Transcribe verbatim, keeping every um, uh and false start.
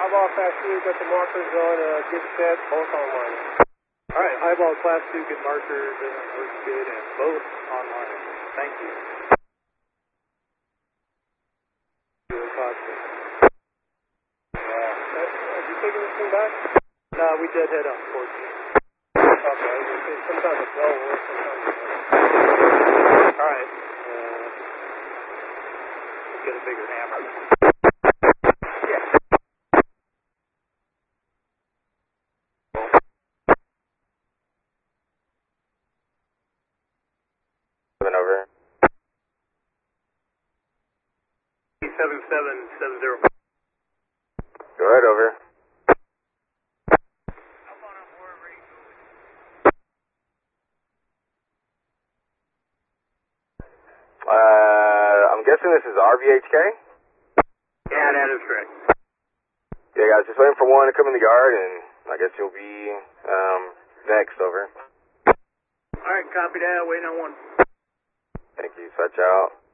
Highball Class two, got the markers on, uh, get set, both online. Alright, Highball Class two, get markers, and looks good, and both online. Thank you. Uh, have you taken this thing back? No, we did head on fourteen. Okay, sometimes it's well worse, sometimes it's not. Alright, uh, let's get a bigger hammer. Yeah. Over. seven seven seven zero. Go ahead, over. Uh, I'm guessing this is R V H K? Yeah, that is correct. Yeah, guys, just waiting for one to come in the yard, and I guess you'll be, um, next, over. Alright, copy that, waiting on one. Thank you, such out.